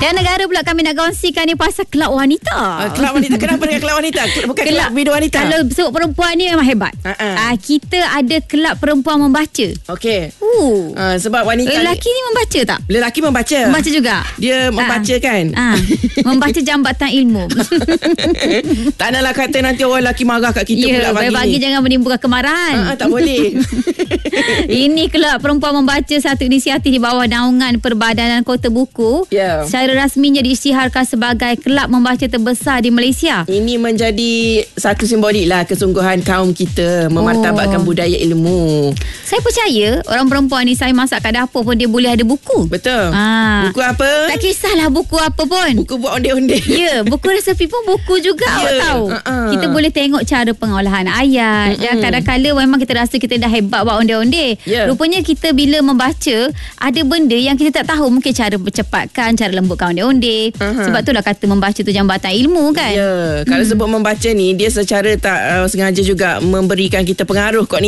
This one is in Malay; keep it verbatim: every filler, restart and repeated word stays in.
Dan negara pula kami nak kongsikan ni pasal kelab wanita. Uh, kelab wanita. Kenapa dengan kelab wanita? Bukan kelab bidu wanita. Kalau sebut perempuan ni memang hebat. Uh-uh. Uh, kita ada kelab perempuan membaca. Okey. Uh. Uh, sebab wanita lelaki ni membaca tak? Lelaki membaca. Membaca juga. Dia membaca uh. kan? Uh. Membaca jambatan ilmu. Tak naklah kata nanti orang lelaki marah kat kita yeah, pula pagi pagi ni. Jangan menimbulkan kemarahan. Uh, uh, tak boleh. Ini kelab perempuan membaca, satu inisiatif di bawah naungan Perbadanan Kota Buku. Yeah. Secara rasminya diisytiharkan sebagai kelab membaca terbesar di Malaysia. Ini menjadi satu simbolik lah kesungguhan kaum kita memartabatkan oh. budaya ilmu. Saya percaya orang perempuan ni, saya masak kat dapur pun dia boleh ada buku. Betul. Ha. Buku apa? Tak kisahlah buku apa pun. Buku buat onde-onde. Ya, buku resepi pun buku juga. Yeah. Awak tahu. Uh-uh. Kita boleh tengok cara pengolahan ayat. Mm-hmm. Kadang-kadang memang kita rasa kita dah hebat buat onde-onde. Yeah. Rupanya kita bila membaca, ada benda yang kita tak tahu. Mungkin cara percepatkan, cara lembutkan onde-onde. Uh-huh. Sebab tu dah kata membaca tu jambatan ilmu kan. Ya, yeah. Kalau hmm. sebut membaca ni, dia secara tak uh, sengaja juga memberikan kita pengaruh kot ni.